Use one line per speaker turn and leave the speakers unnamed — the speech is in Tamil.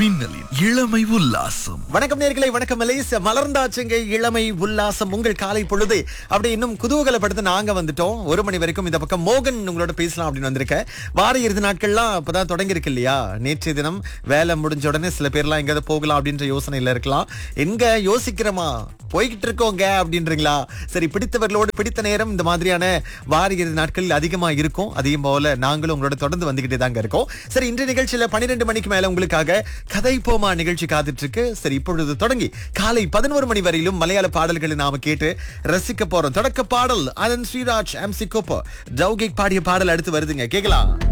மின்னலின் இளமை உல்லாசம்.
வணக்கம் நேயர்களே, வணக்கம் மலேசியா. மலர்ந்தாச்சுங்க இளமை உல்லாசம். உங்கள் காலை பொழுது அப்படி இன்னும் குதூகலப்படுத்த நாங்க வந்துட்டோம். 1 மணி வரைக்கும் இந்த பக்கம் மோகன் உங்களோட பேசலாம் அப்படின்னு வந்திருக்கேன். வார இறுதி நாட்கள்லாம் இப்பதான் தொடங்கி இருக்கு இல்லையா? நேற்றைய தினம் வேலை முடிஞ்ச உடனே சில பேர்லாம் எங்கேயாவது போகலாம் அப்படின்ற யோசனையில இருக்கலாம். எங்க யோசிக்கிறோமா, போய்கிட்டு இருக்கோங்க அப்படின்றீங்களா? சரி, பிடித்தவர்களோடு பிடித்த நேரம் இந்த மாதிரியான வார இறுதி நாட்கள் அதிகமா இருக்கும். அதே போல நாங்களும் உங்களோட தொடர்ந்து வந்துகிட்டே தாங்க இருக்கோம். சரி, இன்றைய நிகழ்ச்சியில 12 மணிக்கு மேல உங்களுக்காக கதை போமா நிகழ்ச்சி காத்துட்டு இருக்கு. சரி, இப்பொழுது தொடங்கி காலை 11 மணி வரையிலும் மலையாள பாடல்களை நாம கேட்டு ரசிக்க போறோம். தொடக்க பாடல் அதன் ஸ்ரீராஜ் MC கோப்போ டவுகேக் பாடிய பாடல் அடுத்து வருதுங்க, கேக்கலாம்.